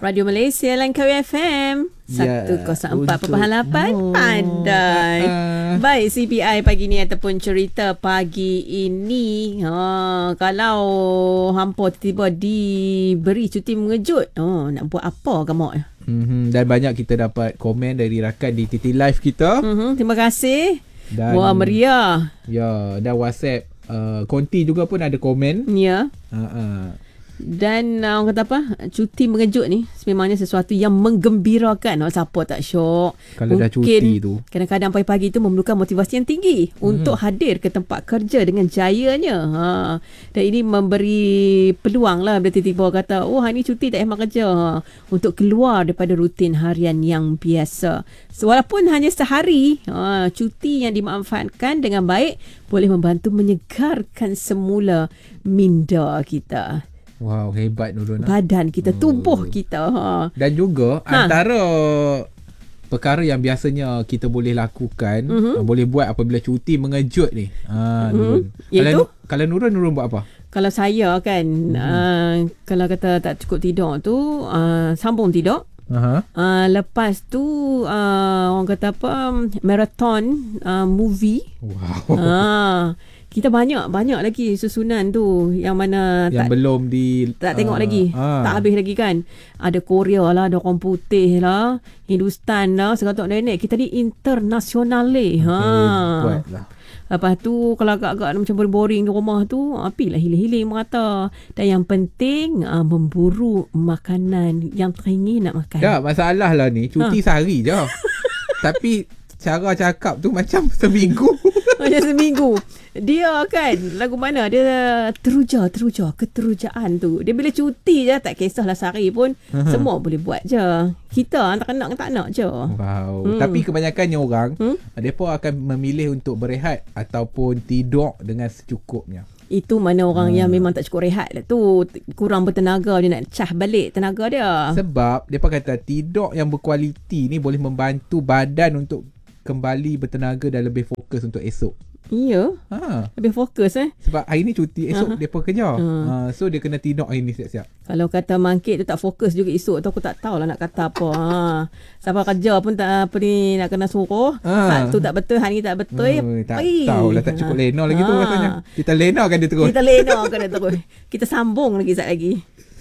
Radio Malaysia Langkawi FM 104.8 Pandai. Baik, CPI pagi ni ataupun cerita pagi ini, kalau hampa tiba diberi cuti mengejut, nak buat apa kamu? Dan banyak kita dapat komen dari rakan di TT Live kita. Terima kasih. Dan, wah, meriah. Ya, dan WhatsApp Konti juga pun ada komen. Ya. Dan orang kata apa, cuti mengejut ni sememangnya sesuatu yang menggembirakan. Siapa tak syok kalau dah cuti tu. Kadang-kadang pagi-pagi tu memerlukan motivasi yang tinggi untuk hadir ke tempat kerja dengan jayanya. Dan ini memberi peluang lah bila tiba-tiba kata, hari ni cuti tak payah kerja, untuk keluar daripada rutin harian yang biasa. Walaupun hanya sehari, cuti yang dimanfaatkan dengan baik boleh membantu menyegarkan semula minda kita. Wow, hebat Nurul. Badan kita, tubuh kita. Dan juga antara perkara yang biasanya kita boleh lakukan, boleh buat apabila cuti mengejut ni. Nurul. Kalau Nurul buat apa? Kalau saya kan, kalau kata tak cukup tidur tu, sambung tidur. Lepas tu orang kata apa, marathon movie. Wow. Kita banyak lagi susunan tu yang mana yang belum tak tengok lagi. Tak habis lagi kan. Ada Korea lah, ada orang putih lah, Hindustan lah, segatuk nenek. Kita ni internasional Buat lah. Lepas tu kalau agak-agak macam boring di rumah tu, apilah hiling-hiling merata. Dan yang penting memburu makanan yang teringin nak makan. Tak, masalah lah ni cuti sehari je. Tapi cara cakap tu macam seminggu. Macam seminggu. Dia kan, lagu mana dia teruja keterujaan tu. Dia bila cuti je, tak kisahlah sehari pun, semua boleh buat je. Kita tak nak je. Wow. Tapi kebanyakannya orang, mereka akan memilih untuk berehat ataupun tidur dengan secukupnya. Itu mana orang yang memang tak cukup rehat lah tu, kurang bertenaga, dia nak cah balik tenaga dia. Sebab mereka kata tidur yang berkualiti ni boleh membantu badan untuk kembali bertenaga dan lebih fokus untuk esok. Ya. Lebih fokus Sebab hari ni cuti, esok depa kerja. So dia kena tidur hari ni siap-siap. Kalau kata mangkit tu tak fokus juga esok tu, aku tak tahulah nak kata apa. Siapa kerja pun tak apa ni nak kena suruh. Hak tu tak betul, hari ni tak betul. Tak tahulah, tak cukup lena lagi tu rasanya. Kita lenakan dia terus. Kita sambung lagi sekejap lagi.